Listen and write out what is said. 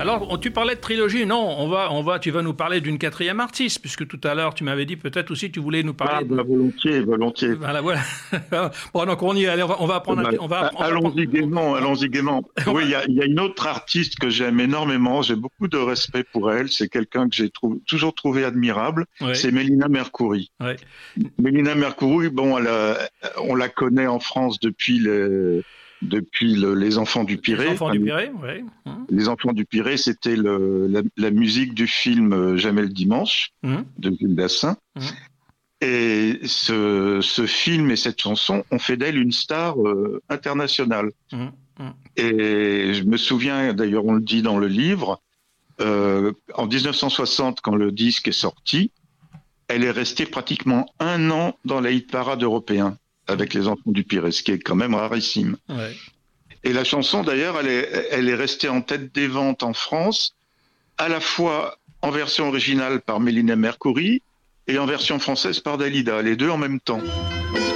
Alors, tu parlais de trilogie. Non, tu vas nous parler d'une quatrième artiste, puisque tout à l'heure, tu m'avais dit peut-être aussi tu voulais nous parler. Volontiers. Voilà. Bon, donc on y est. Allez, on va apprendre. Allons-y gaiement. Oui, il y a une autre artiste que j'aime énormément. J'ai beaucoup de respect pour elle. C'est quelqu'un que j'ai toujours trouvé admirable. Ouais. C'est Mélina Mercouri. Ouais. Mélina Mercouri, bon, on la connaît en France depuis les Enfants du Pirée. Les Enfants du Pirée, oui. Les Enfants du Pirée, c'était la musique du film Jamais le dimanche de Jules Dassin. Et ce film et cette chanson ont fait d'elle une star internationale. Et je me souviens, d'ailleurs on le dit dans le livre, en 1960, quand le disque est sorti, elle est restée pratiquement 1 an dans la hit-parade européen avec les Enfants du Pirée, ce qui est quand même rarissime. Ouais. Et la chanson, d'ailleurs, elle est restée en tête des ventes en France, à la fois en version originale par Mélina Mercouri et en version française par Dalida, les deux en même temps.